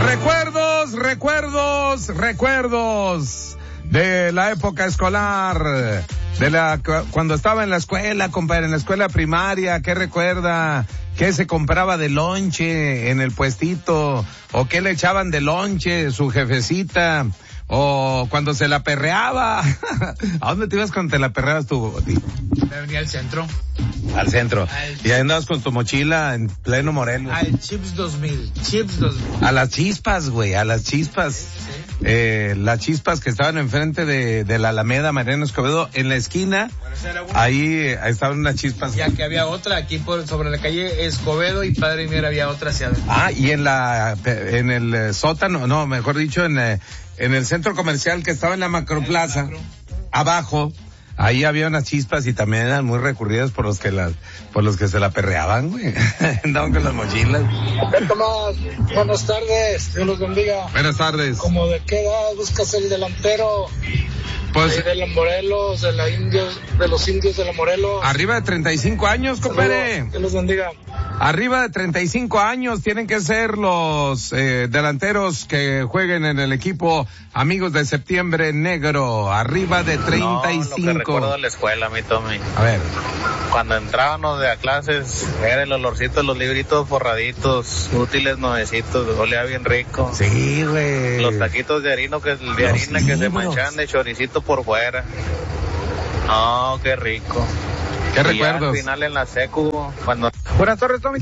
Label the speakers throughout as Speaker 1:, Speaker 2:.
Speaker 1: Recuerdos de la época escolar, cuando estaba en la escuela, compadre, en la escuela primaria. ¿Qué recuerda? ¿Qué se compraba de lonche en el puestito? ¿O qué le echaban de lonche su jefecita? O cuando se la perreaba. ¿A dónde te ibas cuando te la perreabas tú?
Speaker 2: Me venía al centro.
Speaker 1: Al centro. Y ahí andabas con tu mochila en pleno Morelos.
Speaker 2: Al Chips 2000.
Speaker 1: A las chispas, güey, a las chispas. Sí. Las chispas que estaban enfrente de la Alameda Mariano Escobedo, en la esquina. Bueno, ahí estaban unas chispas.
Speaker 2: Ya que había otra aquí sobre la calle Escobedo y Padre Mier había otra hacia adentro.
Speaker 1: Y en el sótano, no, mejor dicho, en el centro comercial que estaba en la Macroplaza, abajo, ahí había unas chispas y también eran muy recurridas por los que se la perreaban, güey. Andaban con las mochilas.
Speaker 3: Tomás, buenas tardes, Dios los bendiga.
Speaker 1: Buenas tardes.
Speaker 3: ¿Cómo de qué edad buscas el delantero?
Speaker 1: Pues
Speaker 3: de los Morelos, de los indios de la Morelos.
Speaker 1: Arriba de 35 años, compadre.
Speaker 3: Dios los bendiga.
Speaker 1: Arriba de 35 años tienen que ser los delanteros que jueguen en el equipo Amigos de Septiembre Negro. Arriba de 35.
Speaker 4: No, lo que recuerdo de la escuela, mi Tommy.
Speaker 1: A ver.
Speaker 4: Cuando entrábamos a clases, era el olorcito de los libritos forraditos, útiles nuevecitos, olía bien rico.
Speaker 1: Sí, güey.
Speaker 4: Los taquitos de harina que se manchaban de choricito por fuera. Oh, qué rico.
Speaker 1: ¿Qué recuerdos?
Speaker 4: Al final en la secu, cuando...
Speaker 3: Buenas tardes, Tommy,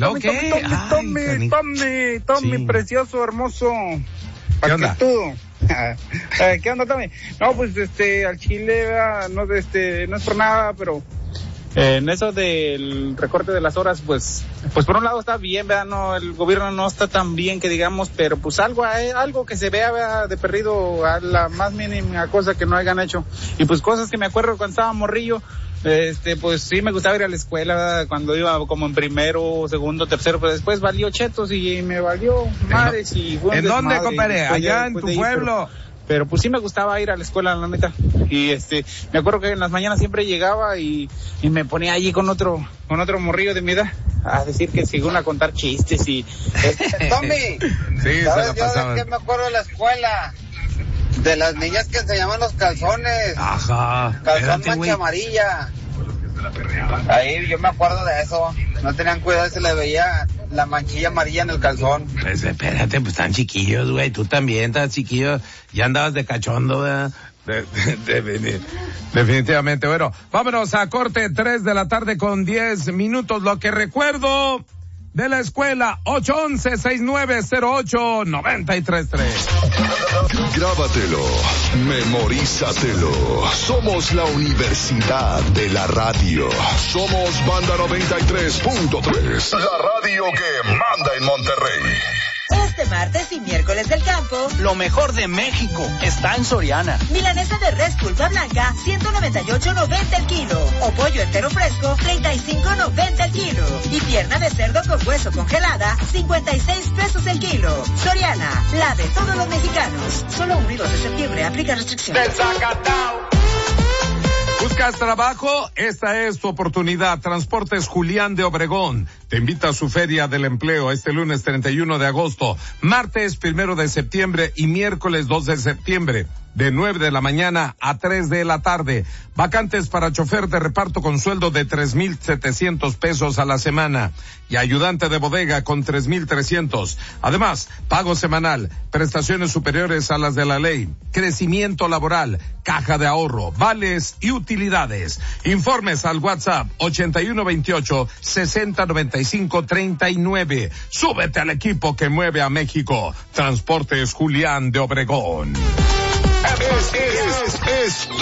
Speaker 1: Sí.
Speaker 3: Precioso, hermoso.
Speaker 1: ¿Qué onda?
Speaker 3: ¿Qué onda, Tommy? No, pues, al Chile, no es por nada, pero... en eso del recorte de las horas, pues por un lado está bien, ¿verdad? No, el gobierno no está tan bien que digamos, pero pues algo que se vea, ¿verdad? De perdido a la más mínima cosa que no hayan hecho. Y pues cosas que me acuerdo cuando estaba morrillo, pues sí me gustaba ir a la escuela, ¿verdad? Cuando iba como en primero, segundo, tercero, pero después valió chetos y me valió madres y fue un
Speaker 1: ¿En dónde,
Speaker 3: desmadre,
Speaker 1: compadre? Allá en tu pueblo.
Speaker 3: Pero pues sí me gustaba ir a la escuela, la neta. Y me acuerdo que en las mañanas siempre llegaba y me ponía allí con otro morrillo de mi edad a decir que según a contar chistes y...
Speaker 5: Tommy,
Speaker 1: sí,
Speaker 5: ¿sabes yo de qué me acuerdo de la escuela? De las niñas que enseñaban los calzones.
Speaker 1: Ajá.
Speaker 5: Calzón mancha amarilla. Ahí yo me acuerdo de eso. No tenían cuidado, se le veía la manchilla amarilla en el calzón.
Speaker 1: Pues espérate, pues están chiquillos, güey. Tú también estás chiquillo. Ya andabas de cachondo, ¿verdad? Definitivamente. Bueno, vámonos a corte, 3:10 p.m. Lo que recuerdo de la escuela, 811-6908-933.
Speaker 6: Grábatelo, memorízatelo. Somos la Universidad de la Radio. Somos Banda 93.3. La radio que manda en Monterrey.
Speaker 7: Este martes y miércoles del campo,
Speaker 8: lo mejor de México está en Soriana.
Speaker 7: Milanesa de res pulpa blanca, 198.90 el kilo. O pollo entero fresco, 35.90 el kilo. Y pierna de cerdo con hueso congelada, 56 pesos el kilo. Soriana, la de todos los mexicanos. Solo 1 y 2 de septiembre, aplica restricciones.
Speaker 1: ¿Buscas trabajo? Esta es tu oportunidad. Transportes Julián de Obregón te invita a su Feria del Empleo este lunes 31 de agosto, martes 1 de septiembre y miércoles 2 de septiembre, de 9 de la mañana a 3 de la tarde. Vacantes para chofer de reparto con sueldo de 3,700 pesos a la semana y ayudante de bodega con 3,300. Además, pago semanal, prestaciones superiores a las de la ley, crecimiento laboral, caja de ahorro, vales y utilidades. Informes al WhatsApp 8128-609539. Súbete al equipo que mueve a México. Transportes Julián de Obregón.
Speaker 6: Es